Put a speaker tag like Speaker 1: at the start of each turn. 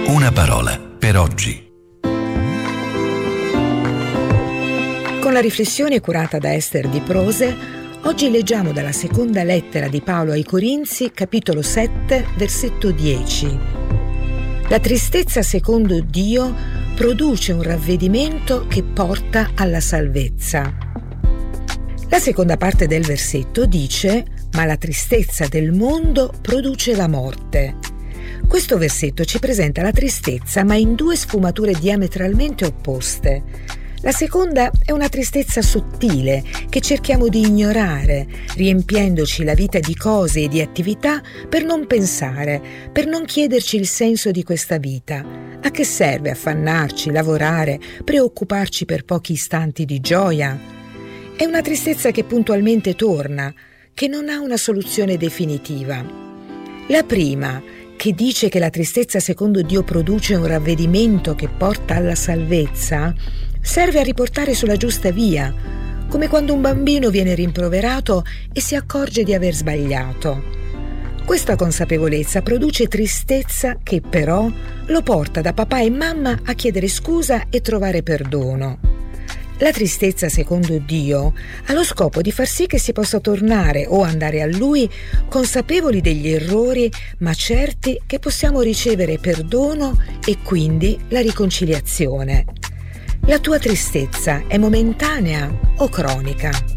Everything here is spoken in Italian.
Speaker 1: Una parola per oggi.
Speaker 2: Con la riflessione curata da Ester Di Prose, oggi leggiamo dalla seconda lettera di Paolo ai Corinzi, capitolo 7, versetto 10. La tristezza secondo Dio produce un ravvedimento che porta alla salvezza. La seconda parte del versetto dice: ma la tristezza del mondo produce la morte. Questo versetto ci presenta la tristezza, ma in due sfumature diametralmente opposte. La seconda è una tristezza sottile che cerchiamo di ignorare, riempiendoci la vita di cose e di attività per non pensare, per non chiederci il senso di questa vita. A che serve affannarci, lavorare, preoccuparci per pochi istanti di gioia? È una tristezza che puntualmente torna, che non ha una soluzione definitiva. La prima, che dice che la tristezza secondo Dio produce un ravvedimento che porta alla salvezza, serve a riportare sulla giusta via, come quando un bambino viene rimproverato e si accorge di aver sbagliato. Questa consapevolezza produce tristezza che però lo porta da papà e mamma a chiedere scusa e trovare perdono. La tristezza secondo Dio ha lo scopo di far sì che si possa tornare o andare a Lui consapevoli degli errori, ma certi che possiamo ricevere perdono e quindi la riconciliazione. La tua tristezza è momentanea o cronica?